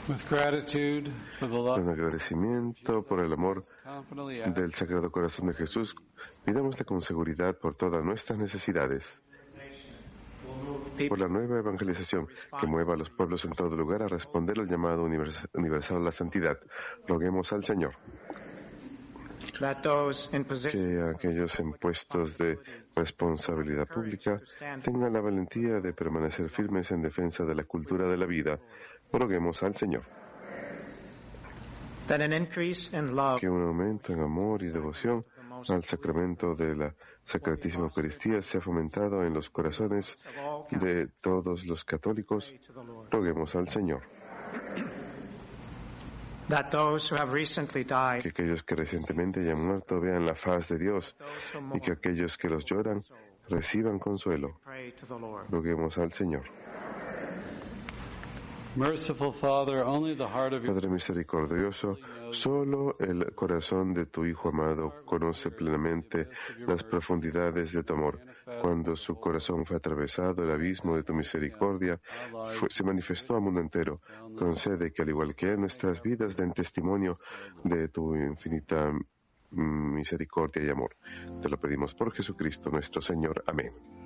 With gratitude for the love Con agradecimiento por el amor confidently ask del Sagrado Corazón de Jesús, pidámosle con seguridad por todas nuestras necesidades, por la nueva evangelización que mueva a los pueblos en todo lugar a responder al llamado universal a la santidad. Roguemos al Señor que aquellos en puestos de responsabilidad pública tengan la valentía de permanecer firmes en defensa de la cultura de la vida. Roguemos al Señor que un aumento en amor y devoción al sacramento de la Sacratísima Eucaristía sea fomentado en los corazones de todos los católicos. Roguemos al Señor que aquellos que recientemente hayan muerto vean la faz de Dios y que aquellos que los lloran reciban consuelo. Roguemos al Señor. Merciful Father, only the heart of your Padre misericordioso, solo el corazón de tu Hijo amado conoce plenamente las profundidades de tu amor. Cuando su corazón fue atravesado, el abismo de tu misericordia se manifestó al mundo entero. Concede que, al igual que nuestras vidas den testimonio de tu infinita misericordia y amor. Te lo pedimos por Jesucristo nuestro Señor. Amén.